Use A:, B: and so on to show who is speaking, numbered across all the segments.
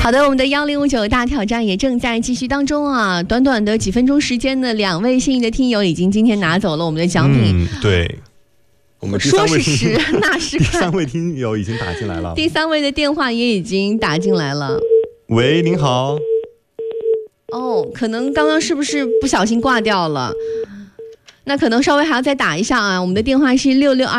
A: 好的，我们的1059大挑战也正在继续当中啊！短短的几分钟时间呢，2位幸运的听友已经今天拿走了我们的奖品。
B: 对，我们
A: 说是十，那是
B: 第3位听友已经打进来了，
A: 第3位的电话也已经打进来了。
B: 喂，您好。
A: 哦，可能刚刚是不是不小心挂掉了？那可能稍微还要再打一下啊，我们的电话是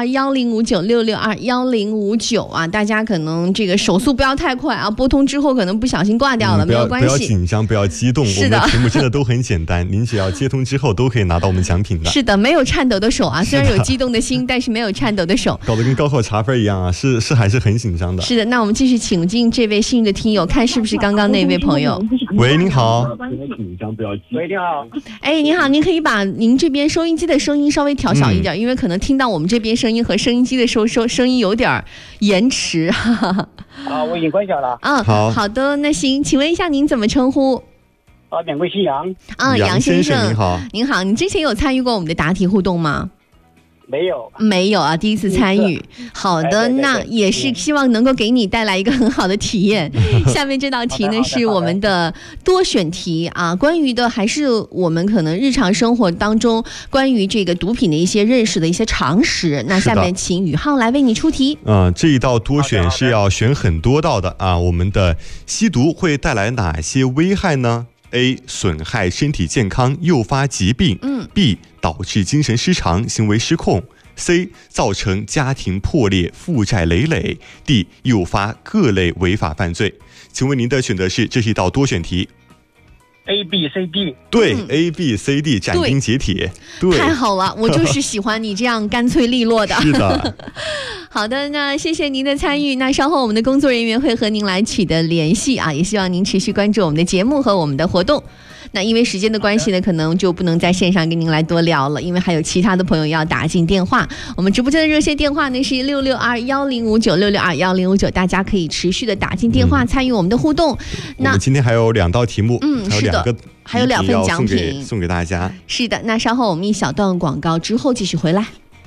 A: 6621059，6621059啊，大家可能这个手速不要太快啊，拨通之后可能不小心挂掉了，没有关系，
B: 不要紧张，不要激动，我们的题目真的都很简单，您只要接通之后都可以拿到我们奖品的。
A: 是的，没有颤抖的手啊，虽然有激动的心，但是没有颤抖的手，
B: 搞得跟高考查分一样啊，是还是很紧张的。
A: 是的，那我们继续请进这位幸运的听友，看是不是刚刚那位朋友。
B: 喂，您好。
C: 喂，你好。
A: 哎，您好，您可以把您这边收音机的声音稍微调小一点，因为可能听到我们这边声音和收音机的声音有点延迟。
C: 啊，我已经关小了。
A: 好的，那行，请问一下您怎么称呼？
C: 两位姓杨。
A: 杨先生，
B: 您好。
A: 您好，你之前有参与过我们的答题互动吗？
C: 没有
A: 啊，第一次参与。好的，那也是希望能够给你带来一个很好的体验。下面这道题呢是我们的多选题啊，关于的还是我们可能日常生活当中关于这个毒品的一些认识的一些常识。那下面请宇浩来为你出题。
B: 这一道多选是要选很多道的啊。我们的吸毒会带来哪些危害呢？A. 损害身体健康，诱发疾病。B. 导致精神失常，行为失控。C. 造成家庭破裂，负债累累。D. 诱发各类违法犯罪。请问您的选择是？这是一道多选题。
C: A B C D。
B: 对，A B C D 斩钉截铁。对，
A: 太好了，我就是喜欢你这样干脆利落的。
B: 是的。
A: 好的，那谢谢您的参与。那稍后我们的工作人员会和您来取得联系啊，也希望您持续关注我们的节目和我们的活动。那因为时间的关系呢，可能就不能在线上跟您来多聊了，因为还有其他的朋友要打进电话。我们直播间的热线电话呢是6621059，6621059，大家可以持续的打进电话参与我们的互动。
B: 那我们今天还有2道题目，
A: 还有2份奖品
B: 送给大家。
A: 是的，那稍后我们一小段广告之后继续回来。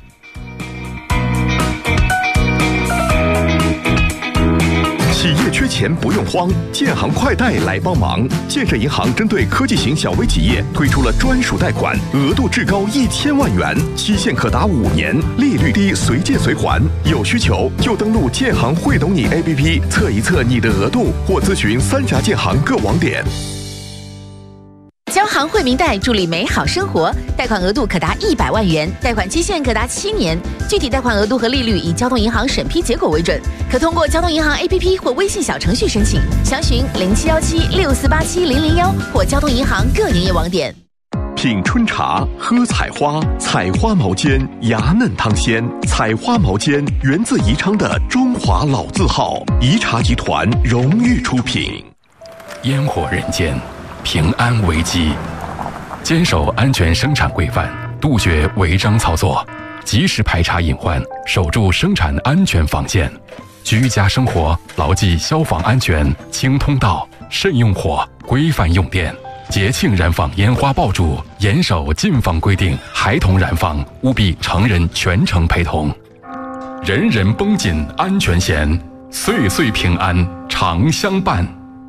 D: 企业缺钱不用慌，建行快贷来帮忙。建设银行针对科技型小微企业推出了专属贷款，额度至高1000万元，期限可达5年，利率低，随借随还。有需求就登录建行会懂你 APP 测一测你的额度，或咨询3家建行各网点。
E: 交行惠民贷助力美好生活，贷款额度可达100万元，贷款期限可达7年，具体贷款额度和利率以交通银行审批结果为准，可通过交通银行 APP 或微信小程序申请，详询071764870001或交通银行各营业网点。
D: 品春茶，喝采花，采花毛尖，芽嫩汤鲜。采花毛尖源自宜昌的中华老字号，宜茶集团荣誉出品。
F: 烟火人间，平安危机，坚守安全生产规范，杜绝违章操作，及时排查隐患，守住生产安全防线。居家生活牢记消防安全，清通道，慎用火，规范用电。节庆燃放烟花爆竹，严守禁放规定，孩童燃放务必成人全程陪同。人人绷紧安全弦，岁岁平安常相伴。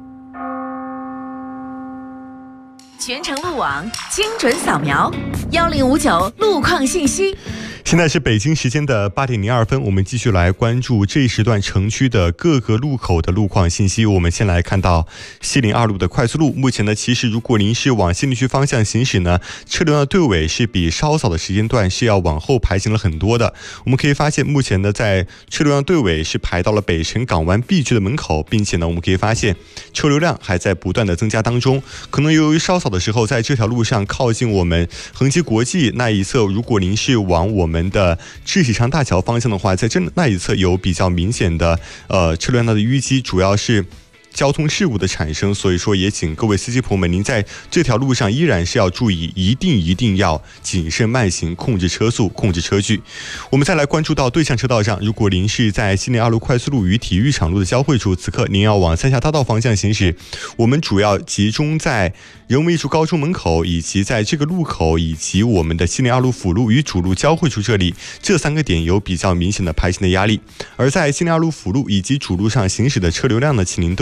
E: 全程路网，精准扫描，1059路况信息。
B: 现在是北京时间的8点02分，我们继续来关注这一时段城区的各个路口的路况信息。我们先来看到西陵2路的快速路，目前呢，其实如果您是往西陵区方向行驶呢，车流量的队尾是比稍早的时间段是要往后排行了很多的。我们可以发现，目前呢，在车流量队尾是排到了北辰港湾 B 区的门口，并且呢，我们可以发现车流量还在不断的增加当中。可能由于稍早的时候，在这条路上靠近我们恒基国际那一侧，如果您是往我们的智喜长大桥方向的话，在那一侧有比较明显的车流量的淤积，主要是交通事故的产生，所以说也请各位司机朋友们，您在这条路上依然是要注意，一定要谨慎慢行，控制车速，控制车距。我们再来关注到对向车道上，如果您是在西陵2路快速路与体育场路的交汇处，此刻您要往三峡大道方向行驶，我们主要集中在人文艺术高中门口，以及在这个路口，以及我们的西陵2路辅路与主路交汇处这里，这3个点有比较明显的排行的压力。而在西陵2路辅路以及主路上行驶的车流量呢，请您都